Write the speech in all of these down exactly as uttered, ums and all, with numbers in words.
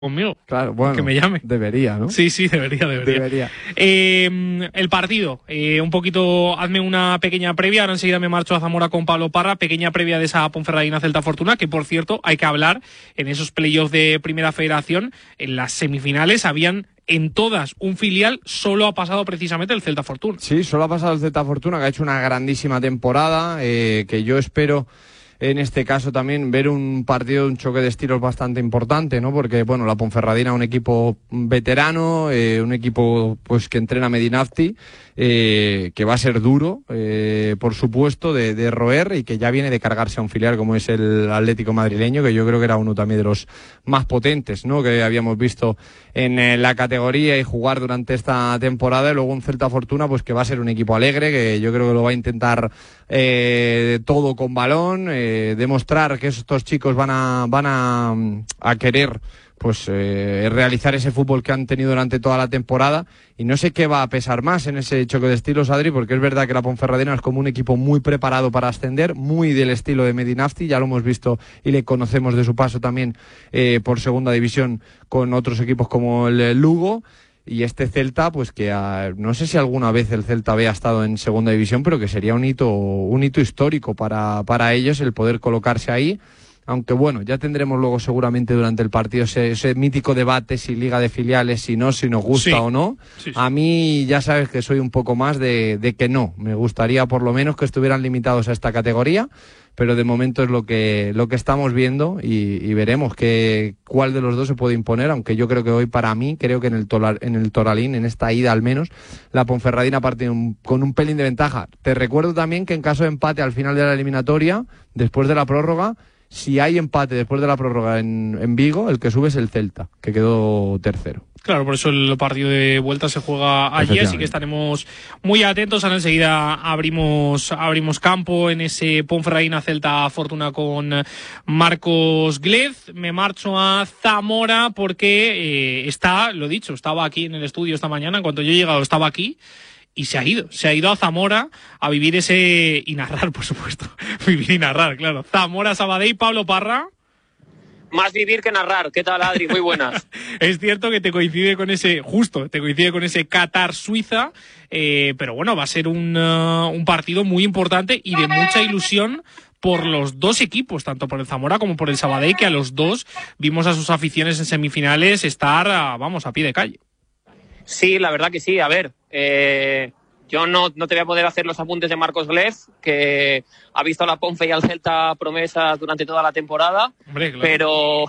conmigo. Claro, bueno, que me llame. Debería, ¿no? Sí, sí, debería, debería. Debería. Eh, el partido, eh, un poquito, hazme una pequeña previa, ahora enseguida me marcho a Zamora con Pablo Parra, pequeña previa de esa Ponferradina Celta Fortuna, que por cierto hay que hablar, en esos playoffs de Primera Federación, en las semifinales habían en todas un filial, solo ha pasado precisamente el Celta Fortuna. Sí, solo ha pasado el Celta Fortuna, que ha hecho una grandísima temporada, eh, que yo espero en este caso también ver un partido, un choque de estilos bastante importante, ¿no? Porque, bueno, la Ponferradina, un equipo veterano, eh, un equipo pues que entrena Medinafti, eh, que va a ser duro, eh, por supuesto, de, de roer, y que ya viene de cargarse a un filial como es el Atlético madrileño, que yo creo que era uno también de los más potentes, ¿no? Que habíamos visto en eh, la categoría y jugar durante esta temporada. Y luego un Celta Fortuna, pues que va a ser un equipo alegre, que yo creo que lo va a intentar eh, todo con balón, eh, demostrar que estos chicos van a van a, a querer pues eh, realizar ese fútbol que han tenido durante toda la temporada, y no sé qué va a pesar más en ese choque de estilos, Adri, porque es verdad que la Ponferradina es como un equipo muy preparado para ascender, muy del estilo de Medinafti, ya lo hemos visto y le conocemos de su paso también eh, por segunda división con otros equipos como el Lugo. Y este Celta, pues que a, no sé si alguna vez el Celta había estado en segunda división, pero que sería un hito, un hito histórico para, para ellos el poder colocarse ahí. Aunque bueno, ya tendremos luego seguramente durante el partido ese, ese mítico debate si liga de filiales, si no, si nos gusta sí. o no. Sí, sí. A mí ya sabes que soy un poco más de, de que no. Me gustaría por lo menos que estuvieran limitados a esta categoría, pero de momento es lo que lo que estamos viendo y, y veremos que, cuál de los dos se puede imponer, aunque yo creo que hoy para mí, creo que en el, tolar, en el Toralín, en esta ida al menos, la Ponferradina parte un, con un pelín de ventaja. Te recuerdo también que en caso de empate al final de la eliminatoria, después de la prórroga, si hay empate después de la prórroga en, en Vigo, el que sube es el Celta, que quedó tercero. Claro, por eso el partido de vuelta se juega allí, así que estaremos muy atentos. Ahora enseguida abrimos abrimos campo en ese Ponferradina Celta Fortuna con Marcos Glez. Me marcho a Zamora porque eh, está, lo dicho, estaba aquí en el estudio esta mañana, en cuanto yo he llegado estaba aquí. Y se ha ido, se ha ido a Zamora a vivir ese... y narrar, por supuesto. Vivir y narrar, claro. Zamora, Sabadell, Pablo Parra. Más vivir que narrar. ¿Qué tal, Adri? Muy buenas. Es cierto que te coincide con ese... justo, te coincide con ese Qatar-Suiza. Eh, pero bueno, va a ser un, uh, un partido muy importante y de mucha ilusión por los dos equipos, tanto por el Zamora como por el Sabadell, que a los dos vimos a sus aficiones en semifinales estar, uh, vamos, a pie de calle. Sí, la verdad que sí. A ver, eh, yo no, no te voy a poder hacer los apuntes de Marcos Glez, que ha visto a la Ponfe y al Celta promesas durante toda la temporada. Hombre, claro. Pero,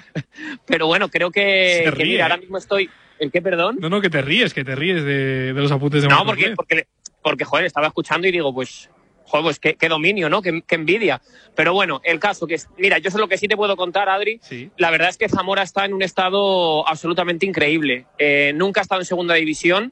pero bueno, creo que, Se que ríe, mira, ¿eh? ahora mismo estoy... ¿El qué, perdón? No, no, que te ríes, que te ríes de, de los apuntes de no, Marcos porque, Glez. porque, porque, joder, estaba escuchando y digo, pues... Joder, pues qué, qué dominio, ¿no? Qué, qué envidia. Pero bueno, el caso que es... Mira, yo sé lo que sí te puedo contar, Adri. Sí. La verdad es que Zamora está en un estado absolutamente increíble. Eh, nunca ha estado en segunda división.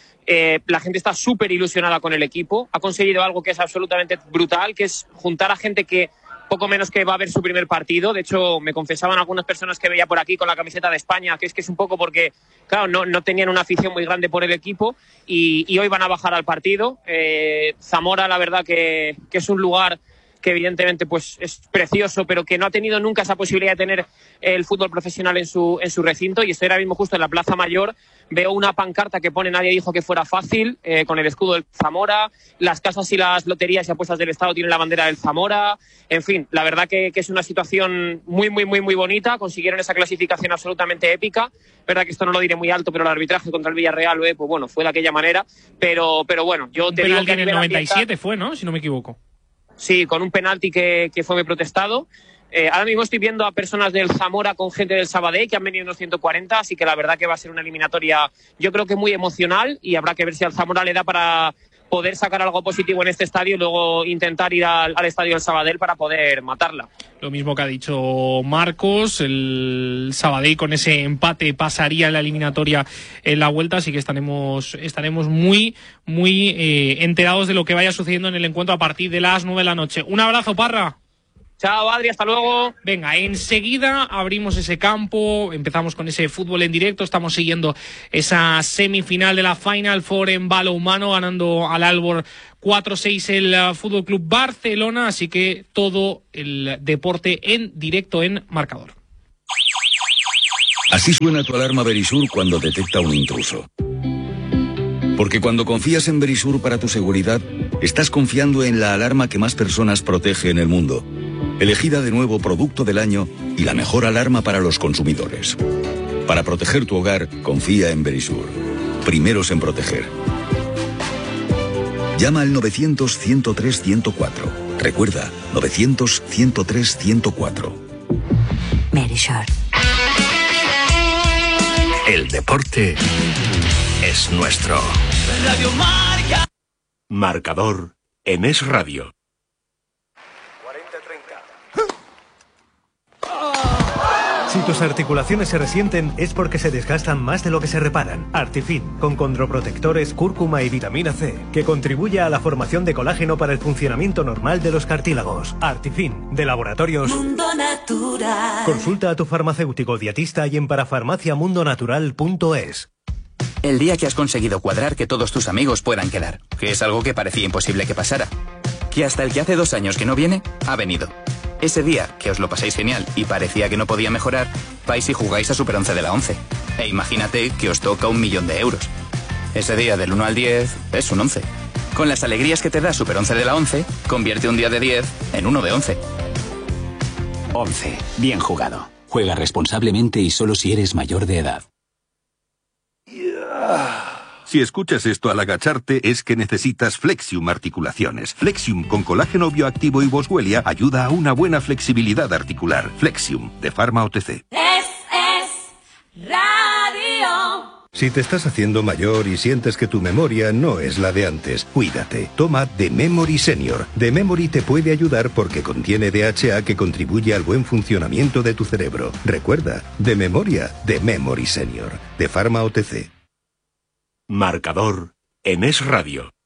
Eh, la gente está súper ilusionada con el equipo. Ha conseguido algo que es absolutamente brutal, que es juntar a gente que poco menos que va a ver su primer partido. De hecho, me confesaban algunas personas que veía por aquí con la camiseta de España, que es que es un poco porque, claro, no, no tenían una afición muy grande por el equipo y, y hoy van a bajar al partido. Eh, Zamora, la verdad que, que es un lugar que evidentemente pues es precioso, pero que no ha tenido nunca esa posibilidad de tener el fútbol profesional en su, en su recinto, y estoy ahora mismo justo en la Plaza Mayor. Veo una pancarta que pone "Nadie dijo que fuera fácil", eh, con el escudo del Zamora. Las casas y las loterías y apuestas del Estado tienen la bandera del Zamora. En fin, la verdad que, que es una situación muy, muy, muy, muy bonita. Consiguieron esa clasificación absolutamente épica. Verdad que esto no lo diré muy alto, pero el arbitraje contra el Villarreal, eh, pues bueno, fue de aquella manera. Pero, pero bueno, yo te digo que en el noventa y siete fue, ¿no? Si no me equivoco. Sí, con un penalti que, que fue muy protestado. Eh, ahora mismo estoy viendo a personas del Zamora con gente del Sabadell que han venido unos ciento cuarenta, así que la verdad que va a ser una eliminatoria, yo creo que muy emocional, y habrá que ver si al Zamora le da para poder sacar algo positivo en este estadio y luego intentar ir al, al estadio del Sabadell para poder matarla. Lo mismo que ha dicho Marcos, el Sabadell con ese empate pasaría en la eliminatoria en la vuelta, así que estaremos estaremos muy, muy eh, enterados de lo que vaya sucediendo en el encuentro a partir de las nueve de la noche. Un abrazo, Parra. Chao, Adri, hasta luego. Venga, enseguida abrimos ese campo, empezamos con ese fútbol en directo, estamos siguiendo esa semifinal de la Final Four en balonmano, ganando al Aalborg cuatro seis el Fútbol Club Barcelona, así que todo el deporte en directo en Marcador. Así suena tu alarma Verisur cuando detecta un intruso. Porque cuando confías en Verisur para tu seguridad, estás confiando en la alarma que más personas protege en el mundo. Elegida de nuevo Producto del Año y la mejor alarma para los consumidores. Para proteger tu hogar, confía en Verisur. Primeros en proteger. Llama al novecientos, ciento tres, ciento cuatro. Recuerda, novecientos, ciento tres, ciento cuatro. Verisur. El deporte es nuestro. Radio Marca. Marcador en Es Radio. cuarenta treinta. Si tus articulaciones se resienten es porque se desgastan más de lo que se reparan. Artifin, con condroprotectores, cúrcuma y vitamina C, que contribuye a la formación de colágeno para el funcionamiento normal de los cartílagos. Artifin, de Laboratorios Mundo Natural. Consulta a tu farmacéutico dietista y en parafarmacia mundo natural punto es. El día que has conseguido cuadrar que todos tus amigos puedan quedar, que es algo que parecía imposible que pasara. Que hasta el que hace dos años que no viene, ha venido. Ese día, que os lo pasáis genial y parecía que no podía mejorar, vais y jugáis a Super once de la once. E imagínate que os toca un millón de euros. Ese día del uno al diez es un once. Con las alegrías que te da Super once de la once, convierte un día de diez en uno de once. once. Bien jugado. Juega responsablemente y solo si eres mayor de edad. Si escuchas esto al agacharte es que necesitas Flexium Articulaciones. Flexium con colágeno bioactivo y boswellia ayuda a una buena flexibilidad articular. Flexium, de Pharma O T C. Es, es radio. Si te estás haciendo mayor y sientes que tu memoria no es la de antes, cuídate. Toma The Memory Senior. The Memory te puede ayudar porque contiene D H A que contribuye al buen funcionamiento de tu cerebro. Recuerda, de memoria, The Memory Senior, de Pharma O T C. Marcador en Es Radio.